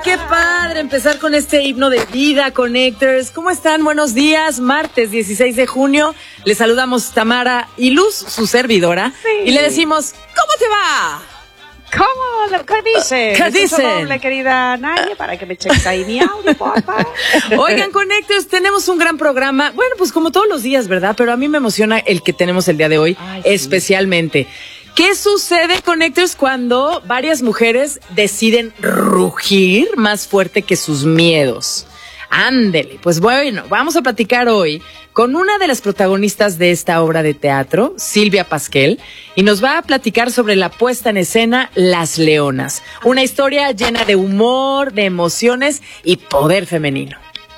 qué padre empezar con este himno de vida, Connectors. ¿Cómo están? Buenos días. Martes 16 de junio. Les saludamos Tamara y Luz, su servidora. Sí. Y le decimos, ¿cómo te va? ¿Cómo? ¿Qué dicen? ¿Qué dicen? Doble, querida Naye, para que me cheques ahí mi audio, porfa. Oigan, Connectors, tenemos un gran programa. Bueno, pues como todos los días, ¿verdad? Pero a mí me emociona el que tenemos el día de hoy, Ay, sí. especialmente. ¿Qué sucede, Connectors, cuando varias mujeres deciden rugir más fuerte que sus miedos? Ándele, pues bueno, vamos a platicar hoy con una de las protagonistas de esta obra de teatro, Silvia Pasquel, y nos va a platicar sobre la puesta en escena Las Leonas, una historia llena de humor, de emociones y poder femenino.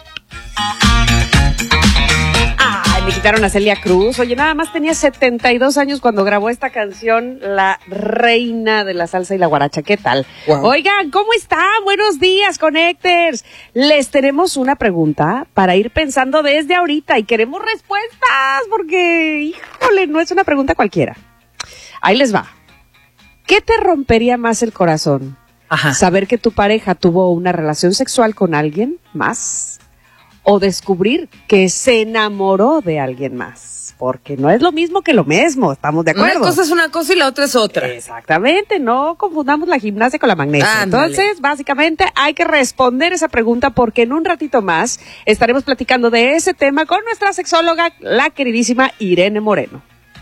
Me quitaron a Celia Cruz. Oye, nada más tenía 72 años cuando grabó esta canción, la reina de la salsa y la guaracha. ¿Qué tal? Wow. Oigan, ¿cómo están? Buenos días, Connectors. Les tenemos una pregunta para ir pensando desde ahorita y queremos respuestas porque, híjole, no es una pregunta cualquiera. Ahí les va. ¿Qué te rompería más el corazón? Ajá. ¿Saber que tu pareja tuvo una relación sexual con alguien más? ¿O descubrir que se enamoró de alguien más? Porque no es lo mismo que lo mismo, ¿estamos de acuerdo? Una cosa es una cosa y la otra es otra. Exactamente, no confundamos la gimnasia con la magnesia. Ándale. Entonces, básicamente, hay que responder esa pregunta porque en un ratito más estaremos platicando de ese tema con nuestra sexóloga, la queridísima Irene Moreno.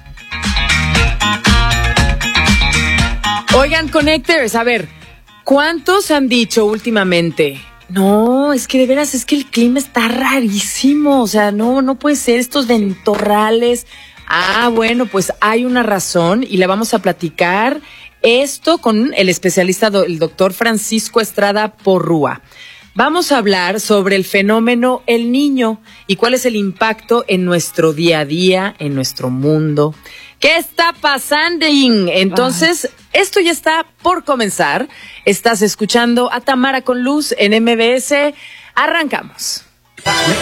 Oigan, Connectors, a ver, ¿cuántos han dicho últimamente? No, es que de veras, es que el clima está rarísimo, o sea, no puede ser estos ventorrales. Ah, bueno, pues hay una razón y le vamos a platicar esto con el especialista, el doctor Francisco Estrada Porrúa. Vamos a hablar sobre el fenómeno El Niño y cuál es el impacto en nuestro día a día, en nuestro mundo. ¿Qué está pasando? Entonces, esto ya está por comenzar. Estás escuchando a Tamara con Luz en MBS. Arrancamos.